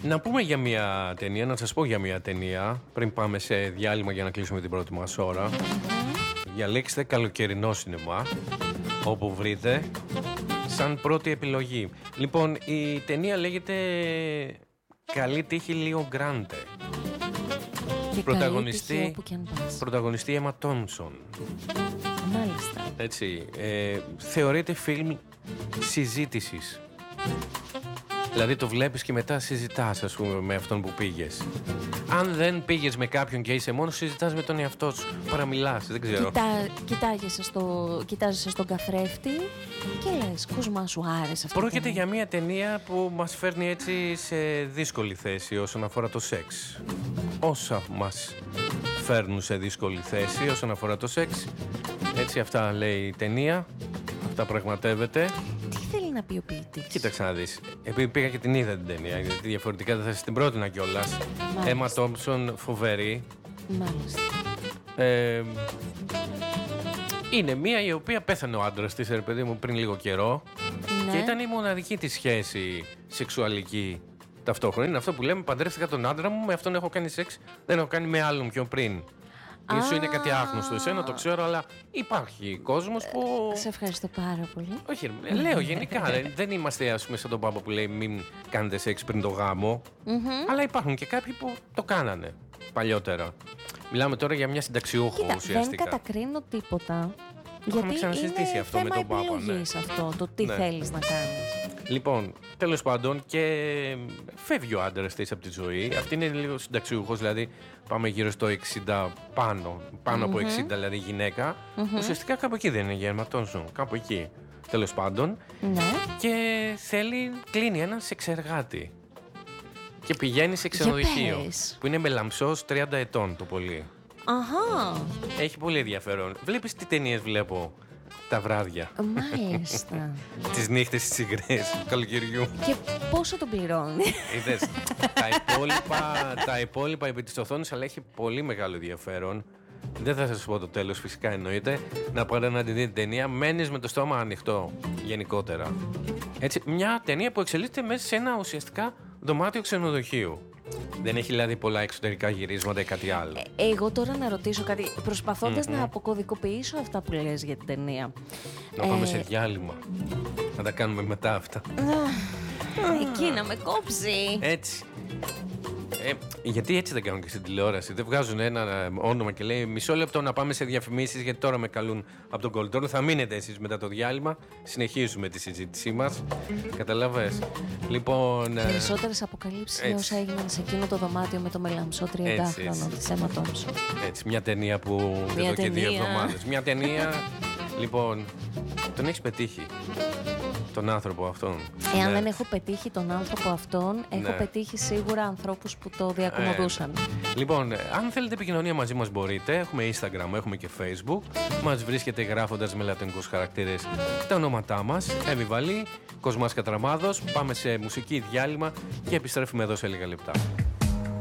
Να πούμε για μια ταινία, να σας πω για μια ταινία πριν πάμε σε διάλειμμα για να κλείσουμε την πρώτη μας ώρα. Διαλέξτε καλοκαιρινό σινεμά όπου βρείτε σαν πρώτη επιλογή. Λοιπόν, η ταινία λέγεται Καλή τύχη Λίο Γκράντε. Πρωταγωνιστή Emma Thompson. Μάλιστα. Έτσι, θεωρείται φιλμ συζήτησης. Δηλαδή το βλέπεις και μετά συζητάς, ας πούμε, με αυτόν που πήγες. Αν δεν πήγες με κάποιον και είσαι μόνος, συζητάς με τον εαυτό σου. Παραμιλάς, δεν ξέρω. Κοιτάζεσαι στον καθρέφτη και λες, Κοσμά, σου άρεσε αυτό. Πρόκειται για μια ταινία που μας φέρνει έτσι σε δύσκολη θέση όσον αφορά το σεξ. Όσα μας φέρνουν σε δύσκολη θέση όσον αφορά το σεξ. Έτσι αυτά λέει η ταινία. Αυτά πραγματεύεται. Να πει ο ποιητής. Κοίταξε να δεις. Επειδή πήγα και την είδα την ταινία, γιατί διαφορετικά δεν θα σας την πρότεινα κιόλας. Emma Thompson, φοβερή. Μάλιστα. Είναι μία η οποία πέθανε ο άντρας της, ρε παιδί μου, πριν λίγο καιρό. Ναι. Και ήταν η μοναδική της σχέση σεξουαλική ταυτόχρονα. Είναι αυτό που λέμε: παντρεύτηκα τον άντρα μου, με αυτόν έχω κάνει σεξ, δεν έχω κάνει με άλλον πιο πριν. Ίσως είναι κάτι άγνωστο εσένα, το ξέρω, αλλά υπάρχει κόσμος που... Σε ευχαριστώ πάρα πολύ. Όχι, λέω γενικά, δεν είμαστε, ας πούμε, σαν τον Πάπα που λέει μην κάνετε σεξ πριν το γάμο. Αλλά υπάρχουν και κάποιοι που το κάνανε παλιότερα. Μιλάμε τώρα για μια συνταξιούχο ουσιαστικά. Δεν κατακρίνω τίποτα. Το έχουμε ξανασυζητήσει αυτό με τον Πάπα. Είναι αυτό, το τι θέλεις να κάνεις. Λοιπόν, τέλος πάντων, και φεύγει ο άντρας της από τη ζωή. Αυτή είναι λίγο συνταξιούχος, δηλαδή πάμε γύρω στο 60 πάνω από 60 δηλαδή γυναίκα. Ουσιαστικά κάπου εκεί δεν είναι γερματόνσο, κάπου εκεί. Τέλος πάντων. Ναι. Και κλείνει έναν σεξεργάτη. Και πηγαίνει σε ξενοδοχείο. Που είναι με λαμψός 30 ετών το πολύ. Αχα. Έχει πολύ ενδιαφέρον. Βλέπεις τι ταινίες βλέπω τα βράδια. Μάλιστα. Τις νύχτες τις υγρές του καλοκαιριού. Και πόσο τον πληρώνει? Είδες, τα υπόλοιπα επί της οθόνης, αλλά έχει πολύ μεγάλο ενδιαφέρον. Δεν θα σας πω το τέλος, φυσικά εννοείται. Να πάτε να τη δείτε την ταινία. Μένεις με το στόμα ανοιχτό γενικότερα. Έτσι, μια ταινία που εξελίσσεται μέσα σε ένα ουσιαστικά δωμάτιο ξενοδοχείου. Δεν έχει δηλαδή πολλά εξωτερικά γυρίσματα ή κάτι άλλο. Εγώ τώρα να ρωτήσω κάτι, προσπαθώντας να αποκωδικοποιήσω αυτά που λες για την ταινία. Να πάμε σε διάλειμμα. Να τα κάνουμε μετά αυτά. Εκεί να με κόψει. Έτσι. Γιατί έτσι δεν κάνουν και στην τηλεόραση? Δεν βγάζουν ένα όνομα και λέει μισό λεπτό να πάμε σε διαφημίσεις, γιατί τώρα με καλούν από τον κολλητόρο. Θα μείνετε εσείς μετά το διάλειμμα. Συνεχίζουμε τη συζήτησή μας. Καταλαβες? Λοιπόν. Περισσότερες αποκαλύψεις όσα έγιναν σε εκείνο το δωμάτιο με το μελαμψό 30χρονο της Emma Thompson. Έτσι, μια ταινία που εδώ και 2 εβδομάδες. Μια ταινία. Λοιπόν, τον έχεις πετύχει τον άνθρωπο αυτόν. Εάν δεν έχω πετύχει τον άνθρωπο αυτόν, έχω πετύχει σίγουρα ανθρώπους που το διακομωδούσαν. Λοιπόν, αν θέλετε επικοινωνία μαζί μας μπορείτε. Έχουμε Instagram, έχουμε και Facebook. Μας βρίσκεται γράφοντας με λατινικούς χαρακτήρες τα ονόματά μας. Εύη Βαλή, Κοσμάς Κατραμάδος. Πάμε σε μουσική διάλειμμα και επιστρέφουμε εδώ σε λίγα λεπτά.